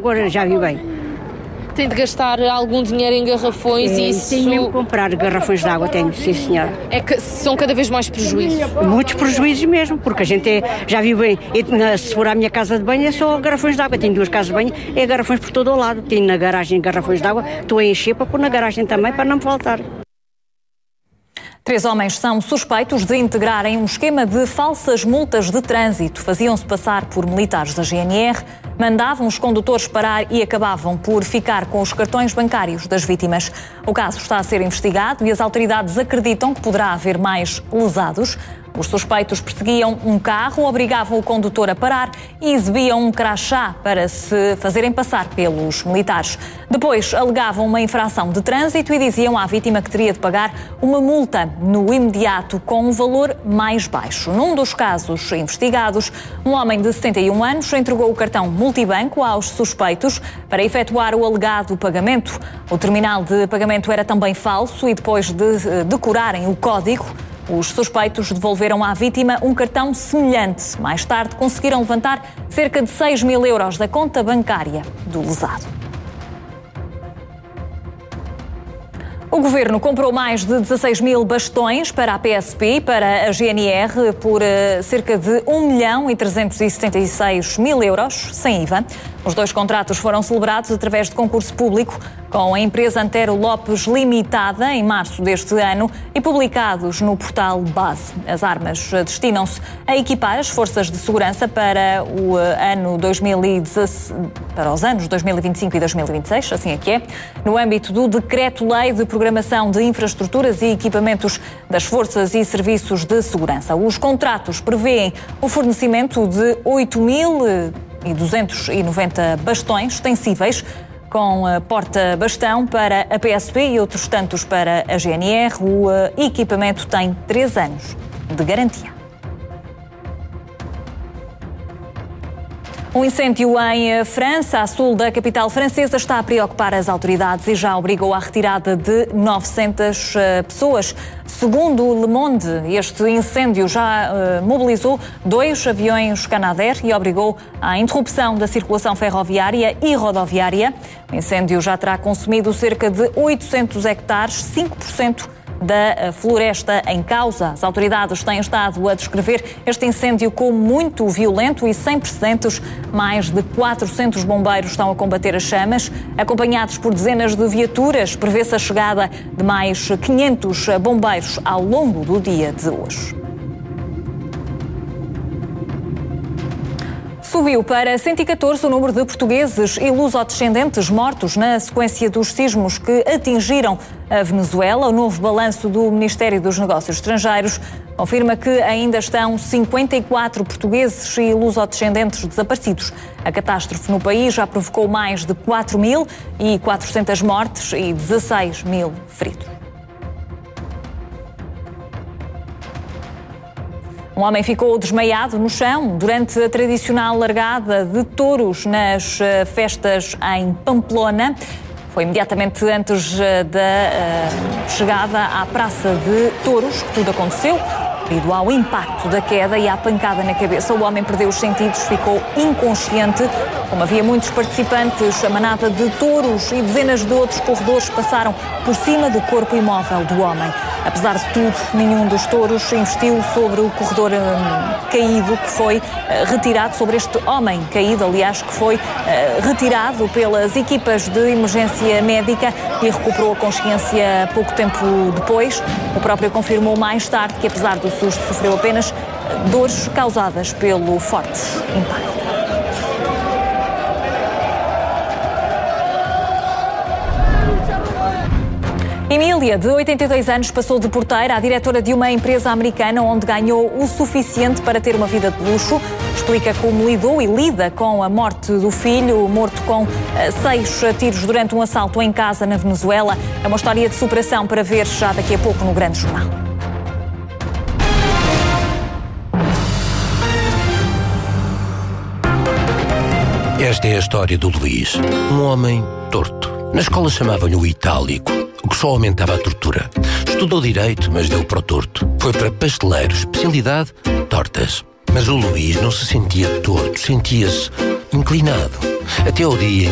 água já vi bem. Tem de gastar algum dinheiro em garrafões e isso... Tenho mesmo que comprar garrafões de água, tenho, sim senhora. É que são cada vez mais prejuízos. Muitos prejuízos mesmo, porque a gente já viu bem, se for à minha casa de banho é só garrafões de água, tenho 2 casas de banho, é garrafões por todo o lado, tenho na garagem garrafões de água, estou a encher para pôr na garagem também para não me faltar. 3 homens são suspeitos de integrarem um esquema de falsas multas de trânsito. Faziam-se passar por militares da GNR, mandavam os condutores parar e acabavam por ficar com os cartões bancários das vítimas. O caso está a ser investigado e as autoridades acreditam que poderá haver mais lesados. Os suspeitos perseguiam um carro, obrigavam o condutor a parar e exibiam um crachá para se fazerem passar pelos militares. Depois alegavam uma infração de trânsito e diziam à vítima que teria de pagar uma multa no imediato com um valor mais baixo. Num dos casos investigados, um homem de 71 anos entregou o cartão multibanco aos suspeitos para efetuar o alegado pagamento. O terminal de pagamento era também falso e depois de decorarem o código, os suspeitos devolveram à vítima um cartão semelhante. Mais tarde conseguiram levantar cerca de 6.000 euros da conta bancária do lesado. O Governo comprou mais de 16.000 bastões para a PSP e para a GNR por cerca de 1.376.000 euros, sem IVA. Os 2 contratos foram celebrados através de concurso público com a empresa Antero Lopes Limitada em março deste ano e publicados no portal Base. As armas destinam-se a equipar as forças de segurança para o ano 2016, para os anos 2025 e 2026, assim é que é, no âmbito do Decreto-Lei de Programação de Infraestruturas e Equipamentos das Forças e Serviços de Segurança. Os contratos prevêem o fornecimento de 8.290 bastões extensíveis com porta-bastão para a PSP e outros tantos para a GNR. O equipamento tem 3 anos de garantia. Um incêndio em França, a sul da capital francesa, está a preocupar as autoridades e já obrigou à retirada de 900 pessoas. Segundo Le Monde, este incêndio já mobilizou 2 aviões Canadair e obrigou à interrupção da circulação ferroviária e rodoviária. O incêndio já terá consumido cerca de 800 hectares, 5% da floresta em causa. As autoridades têm estado a descrever este incêndio como muito violento e sem precedentes. Mais de 400 bombeiros estão a combater as chamas, acompanhados por dezenas de viaturas. Prevê-se a chegada de mais 500 bombeiros ao longo do dia de hoje. Subiu para 114 o número de portugueses e lusodescendentes mortos na sequência dos sismos que atingiram a Venezuela. O novo balanço do Ministério dos Negócios Estrangeiros confirma que ainda estão 54 portugueses e lusodescendentes desaparecidos. A catástrofe no país já provocou mais de 4.400 mortes e 16.000 feridos. Um homem ficou desmaiado no chão durante a tradicional largada de touros nas festas em Pamplona. Foi imediatamente antes da chegada à Praça de Touros que tudo aconteceu. Devido ao impacto da queda e à pancada na cabeça, o homem perdeu os sentidos, ficou inconsciente. Como havia muitos participantes, a manada de touros e dezenas de outros corredores passaram por cima do corpo imóvel do homem. Apesar de tudo, nenhum dos touros investiu sobre o corredor caído que foi retirado, sobre este homem caído, aliás, que foi retirado pelas equipas de emergência médica e recuperou a consciência pouco tempo depois. O próprio confirmou mais tarde que, apesar do susto, sofreu apenas dores causadas pelo forte impacto. Emília, de 82 anos, passou de porteira a diretora de uma empresa americana onde ganhou o suficiente para ter uma vida de luxo. Explica como lidou e lida com a morte do filho, morto com 6 tiros durante um assalto em casa na Venezuela. É uma história de superação para ver já daqui a pouco no Grande Jornal. Esta é a história do Luís, um homem torto. Na escola chamavam-lhe o itálico, o que só aumentava a tortura. Estudou direito, mas deu para o torto. Foi para pasteleiro, especialidade, tortas. Mas o Luís não se sentia torto, sentia-se inclinado. Até ao dia